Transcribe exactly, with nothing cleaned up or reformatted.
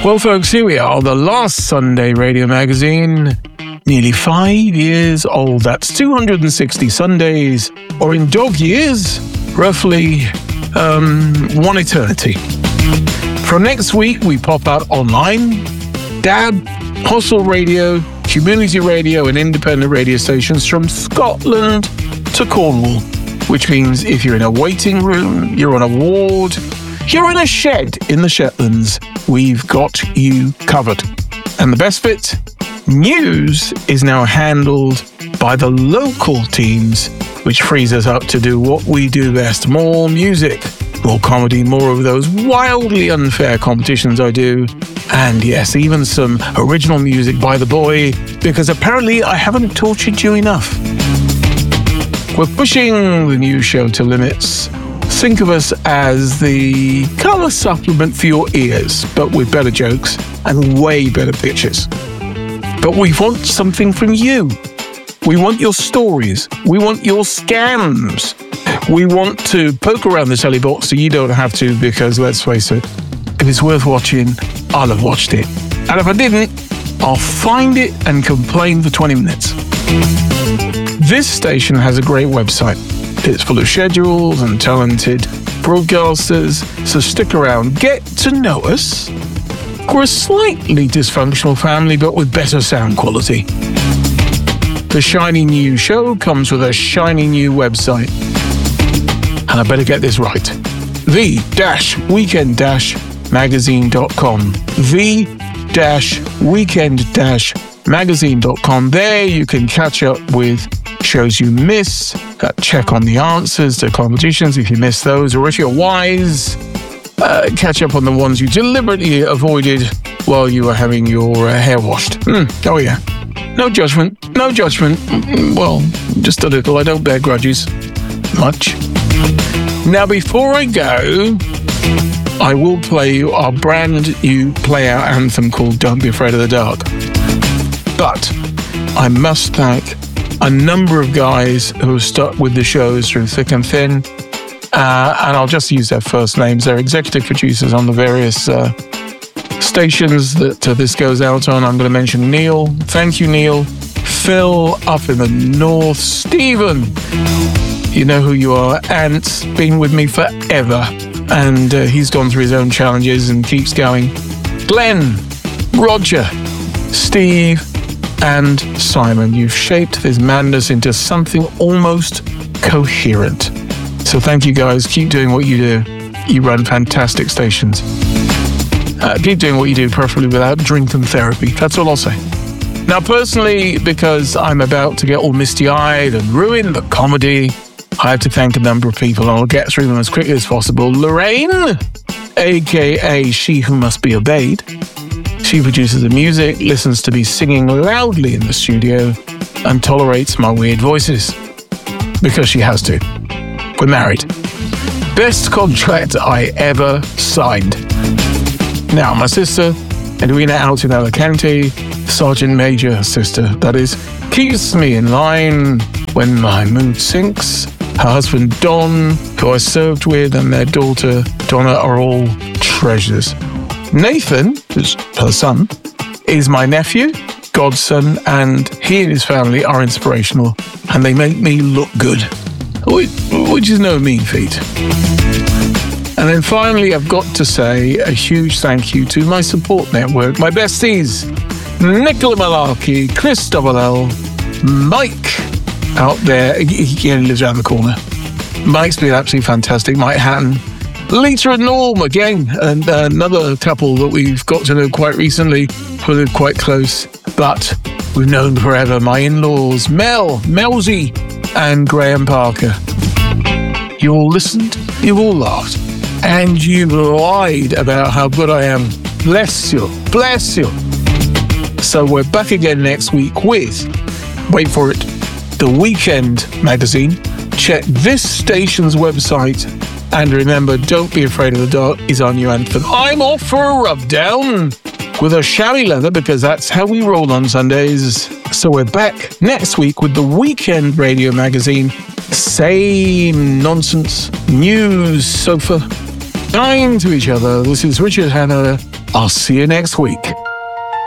Well, folks, here we are, the last Sunday Radio Magazine. Nearly five years old. That's two hundred sixty Sundays, or in dog years, roughly um, one eternity. From next week, we pop out online. Dab, Hostel Radio, community radio, and independent radio stations from Scotland to Cornwall. Which means if you're in a waiting room, you're on a ward, you're in a shed in the Shetlands, we've got you covered. And the best bit? News is now handled by the local teams, which frees us up to do what we do best. More music, more comedy, more of those wildly unfair competitions I do. And yes, even some original music by the boy, because apparently I haven't tortured you enough. We're pushing the news show to limits. Think of us as the colour supplement for your ears, but with better jokes and way better pictures. But we want something from you. We want your stories. We want your scams. We want to poke around the telly box so you don't have to, because let's face it, if it's worth watching, I'll have watched it. And if I didn't, I'll find it and complain for twenty minutes. This station has a great website. It's full of schedules and talented broadcasters, so stick around, get to know us. We're a slightly dysfunctional family, but with better sound quality. The shiny new show comes with a shiny new website. And I better get this right. the weekend magazine dot com. the weekend magazine dot com. There you can catch up with shows you miss, uh, check on the answers to competitions if you miss those, or if you're wise, uh, catch up on the ones you deliberately avoided while you were having your uh, hair washed. Mm, oh yeah. No judgment, no judgment. Mm, well, just a little. I don't bear grudges. Much. Now, before I go, I will play you our brand new play-out anthem called Don't Be Afraid of the Dark. But I must thank a number of guys who have stuck with the shows through thick and thin. Uh, and I'll just use their first names. They're executive producers on the various uh, stations that uh, this goes out on. I'm going to mention Neil. Thank you, Neil. Phil up in the north. Stephen, you know who you are. Ant's been with me forever. And uh, he's gone through his own challenges and keeps going. Glenn, Roger, Steve, and Simon, you've shaped this madness into something almost coherent. So thank you guys. Keep doing what you do. You run fantastic stations. Uh, keep doing what you do, preferably without drink and therapy. That's all I'll say. Now, personally, because I'm about to get all misty-eyed and ruin the comedy, I have to thank a number of people, and I'll get through them as quickly as possible. Lorraine, a k a. She Who Must Be Obeyed. She produces the music, listens to me singing loudly in the studio, and tolerates my weird voices. Because she has to. We're married. Best contract I ever signed. Now, my sister, Edwina out in Alicante, Sergeant Major, her sister, that is, keeps me in line when my mood sinks. Her husband, Don, who I served with, and their daughter, Donna, are all treasures. Nathan, who's her son, is my nephew, godson, and he and his family are inspirational, and they make me look good, which is no mean feat. And then finally, I've got to say a huge thank you to my support network, my besties, Nicola Malarkey, Chris Double L, Mike out there, he, he lives around the corner. Mike's been absolutely fantastic, Mike Hatton, Lita and Norm again, and uh, another couple that we've got to know quite recently, who live quite close, but we've known forever. My in-laws, Mel, Melzy, and Graham Parker. You all listened, you all laughed, and you lied about how good I am. Bless you, bless you. So we're back again next week with, wait for it, The Weekend magazine. Check this station's website. And remember, Don't Be Afraid of the Dark is our new anthem. I'm off for a rub down with a chamois leather, because that's how we roll on Sundays. So we're back next week with The Weekend Radio magazine. Same nonsense, news, sofa, Kind to each other. This is Richard Hanna. I'll see you next week.